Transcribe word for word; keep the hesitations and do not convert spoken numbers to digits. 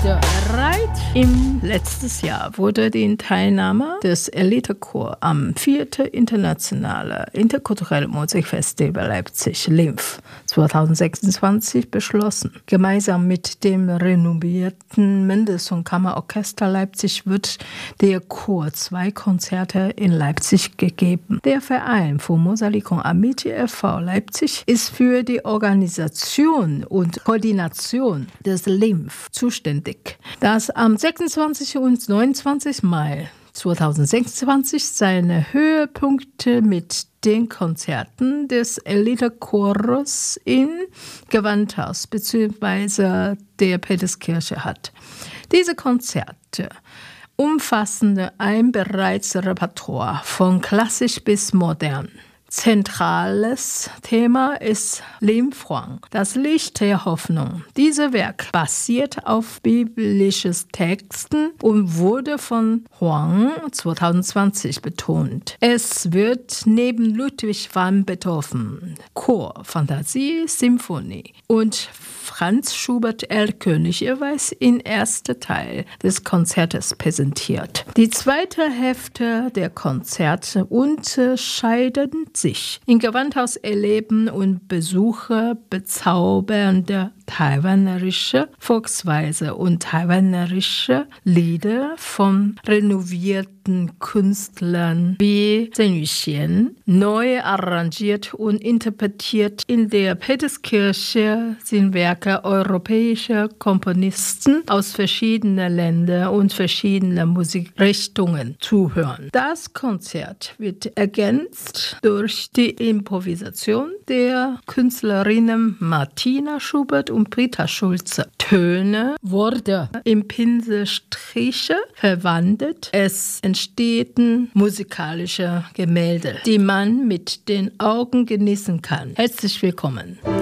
Bereit? Im letzten Jahr wurde die Teilnahme des Elitechor am vierten Internationalen Interkulturellen Musikfestival Leipzig L I M F zwanzig sechsundzwanzig beschlossen. Gemeinsam mit dem renommierten Mendelssohn Kammerorchester Leipzig wird der Chor zwei Konzerte in Leipzig gegeben. Der Verein für Musik und Amity e V Leipzig ist für die Organisation und Koordination des L I M F zuständig. Das am sechsundzwanzigsten und neunundzwanzigsten Mai zweitausendsechsundzwanzig seine Höhepunkte mit den Konzerten des Elitechores in Gewandhaus bzw. der Peterskirche hat. Diese Konzerte umfassen ein breites Repertoire von klassisch bis modern. Zentrales Thema ist Lim Huang, das Licht der Hoffnung. Dieses Werk basiert auf biblischen Texten und wurde von Huang zwanzig zwanzig betont. Es wird neben Ludwig van Beethoven, Chor, Fantasie, Symphonie und Franz Schubert Erlkönig jeweils im ersten Teil des Konzertes präsentiert. Die zweite Hälfte der Konzerte unterscheiden sich. Im Gewandhaus erleben und Besucher bezaubernde taiwanerische Volksweise und taiwanerische Lieder von renovierten Künstlern wie Zheng Yuxian, neu arrangiert und interpretiert. In der Peterskirche sind Werke europäischer Komponisten aus verschiedenen Ländern und verschiedenen Musikrichtungen zu hören. Das Konzert wird ergänzt durch die Improvisation der Künstlerinnen Martina Schubert und Britta Schulze. Töne wurden in Pinselstriche verwandelt. Es entstehen musikalische Gemälde, die man mit den Augen genießen kann. Herzlich willkommen.